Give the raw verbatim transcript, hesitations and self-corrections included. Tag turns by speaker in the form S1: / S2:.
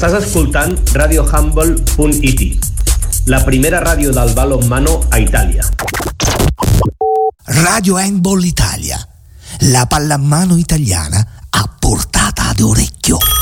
S1: Estàs escoltant radio humble punt it, la primera ràdio del balonmano a Itàlia.
S2: Radio Handball Italia, la pallamano italiana a portata d'orecchio.